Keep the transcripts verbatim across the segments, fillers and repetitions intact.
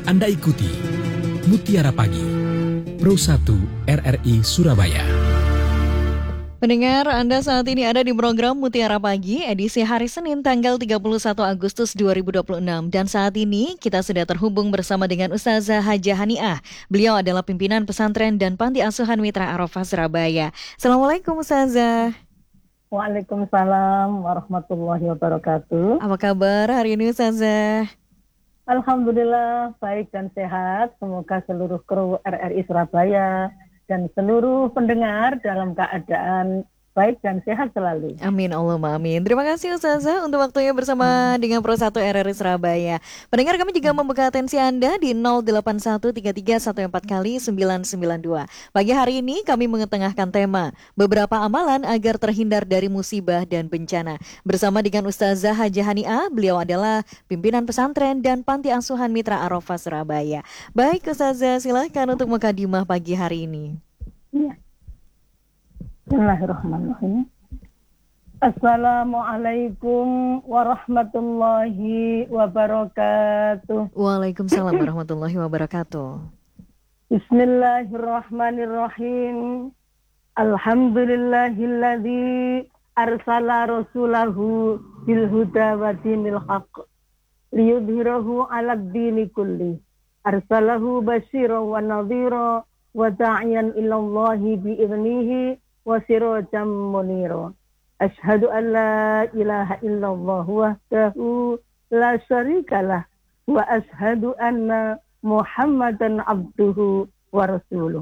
Anda ikuti Mutiara Pagi, Pro satu R R I Surabaya. Pendengar, Anda saat ini ada di program Mutiara Pagi, edisi hari Senin tanggal tiga puluh satu Agustus dua ribu dua puluh enam. Dan saat ini kita sudah terhubung bersama dengan Ustazah Hajah Haniah. Beliau adalah pimpinan pesantren dan panti asuhan Mitra Arafah Surabaya. Assalamualaikum Ustazah. Waalaikumsalam warahmatullahi wabarakatuh. Apa kabar hari ini Ustazah? Alhamdulillah baik dan sehat. Semoga seluruh kru R R I Surabaya dan seluruh pendengar dalam keadaan baik dan sehat selalu. Amin Allahumma amin. Terima kasih Ustazah untuk waktunya bersama hmm. dengan Pro satu R R I Surabaya. Pendengar, kami juga membuka atensi Anda di nol delapan satu tiga tiga satu empat kali sembilan sembilan dua. Pagi hari ini kami mengetengahkan tema beberapa amalan agar terhindar dari musibah dan bencana. Bersama dengan Ustazah Hajah Haniah, beliau adalah pimpinan pesantren dan panti asuhan Mitra Arafah Surabaya. Baik Ustazah, silahkan untuk mukadimah pagi hari ini. Iya. Bismillahirrahmanirrahim. Assalamualaikum warahmatullahi wabarakatuh. Waalaikumsalam warahmatullahi wabarakatuh. Bismillahirrahmanirrahim. Alhamdulillahilladzi arsala rasulahu bil huda wa dinil haqq liyudhhirahu 'alad dini kulli. Arsalahu basyiran wa nadhira wa da'iyan ilallahi bi idnihi wa sirajan munira. Asyhadu an la ilaha illallah wahdahu la syarikalah wa asyhadu anna Muhammadan abduhu wa rasuluh.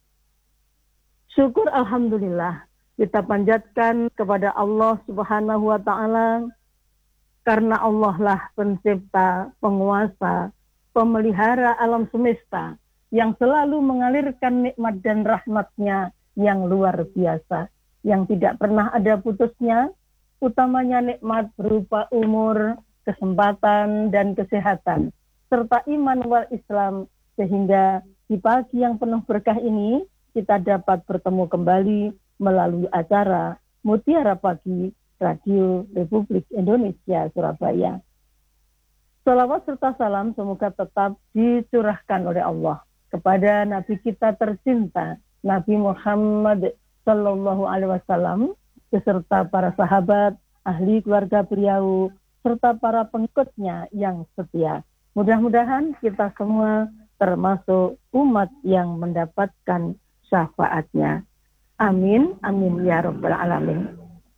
Syukur alhamdulillah kita panjatkan kepada Allah Subhanahu wa taala, karena Allah lah pencipta, penguasa, pemelihara alam semesta yang selalu mengalirkan nikmat dan rahmat-Nya yang luar biasa, yang tidak pernah ada putusnya, utamanya nikmat berupa umur, kesempatan, dan kesehatan, serta iman wal Islam, sehingga di pagi yang penuh berkah ini, kita dapat bertemu kembali melalui acara Mutiara Pagi Radio Republik Indonesia Surabaya. Salawat serta salam semoga tetap dicurahkan oleh Allah kepada Nabi kita tercinta, Nabi Muhammad Sallallahu Alaihi Wasallam, beserta para sahabat, ahli keluarga beliau, serta para pengikutnya yang setia. Mudah-mudahan kita semua termasuk umat yang mendapatkan syafaatnya. Amin, amin ya rabbal alamin.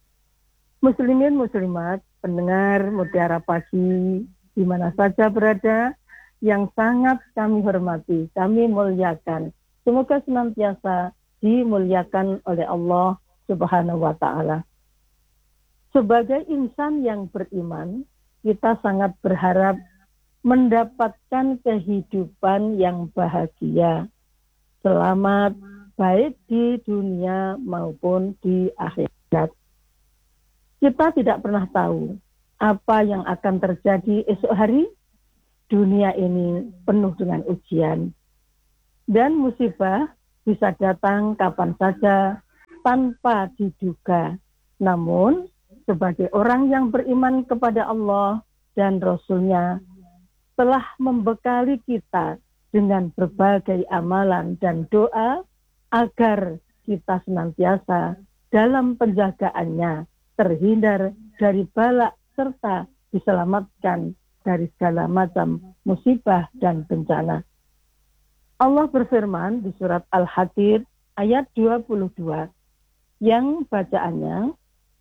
Muslimin muslimat, pendengar Mutiara Pagi, di mana saja berada, yang sangat kami hormati, kami muliakan. Semoga senantiasa dimuliakan oleh Allah Subhanahu wa ta'ala. Sebagai insan yang beriman, kita sangat berharap mendapatkan kehidupan yang bahagia, selamat, baik di dunia maupun di akhirat. Kita tidak pernah tahu apa yang akan terjadi esok hari. Dunia ini penuh dengan ujian. Dan musibah bisa datang kapan saja tanpa diduga. Namun, sebagai orang yang beriman kepada Allah dan Rasul-Nya, telah membekali kita dengan berbagai amalan dan doa agar kita senantiasa dalam penjagaannya, terhindar dari balak serta diselamatkan dari segala macam musibah dan bencana. Allah berfirman di surat Al-Hadid ayat dua puluh dua yang bacaannya,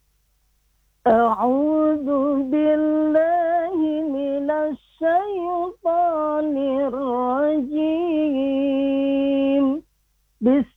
A'udzu billahi minasy syaithanir rajim. Bismillahirrahmanirrahim.